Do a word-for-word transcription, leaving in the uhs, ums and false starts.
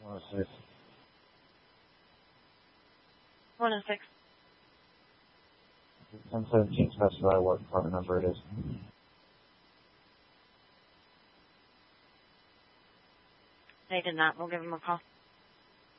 one oh six. one oh six. ten seventeen, specify what department number it is. They did not. We'll give them a call.